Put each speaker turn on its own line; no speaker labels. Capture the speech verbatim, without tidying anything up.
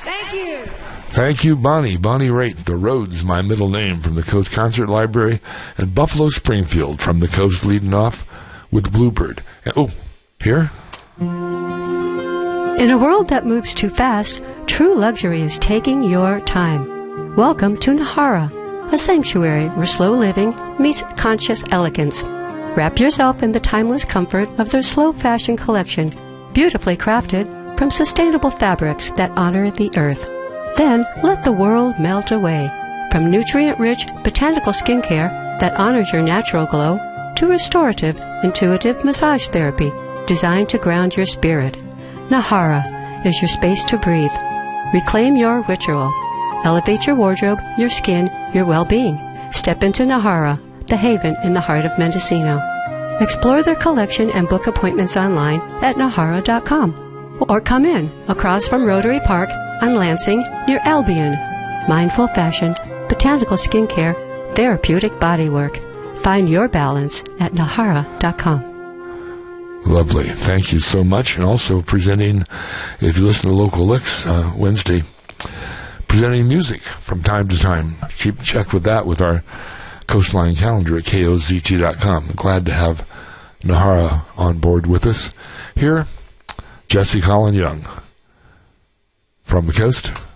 Thank you.
Thank you, Bonnie. Bonnie Raitt, The Roads, my middle name, from the Coast Concert Library, and Buffalo Springfield from the Coast, leading off with Bluebird. And, oh, here?
In a world that moves too fast, true luxury is taking your time. Welcome to Nahara, a sanctuary where slow living meets conscious elegance. Wrap yourself in the timeless comfort of their slow fashion collection, beautifully crafted from sustainable fabrics that honor the earth. Then let the world melt away. From nutrient-rich botanical skincare that honors your natural glow to restorative, intuitive massage therapy designed to ground your spirit. Nahara is your space to breathe. Reclaim your ritual. Elevate your wardrobe, your skin, your well-being. Step into Nahara, the haven in the heart of Mendocino. Explore their collection and book appointments online at nahara dot com. Or come in across from Rotary Park on Lansing near Albion. Mindful fashion, botanical skincare, therapeutic bodywork. Find your balance at nahara dot com.
Lovely. Thank you so much. And also presenting, if you listen to Local Licks uh, Wednesday, presenting music from time to time. Keep check with that with our Coastline calendar at K O Z T dot com. Glad to have Nahara on board with us. Here, Jesse Colin Young from the Coast.